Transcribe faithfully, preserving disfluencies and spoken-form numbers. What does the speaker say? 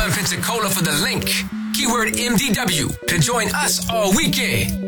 in Pensacola for the link. Keyword M D W to join us all weekend.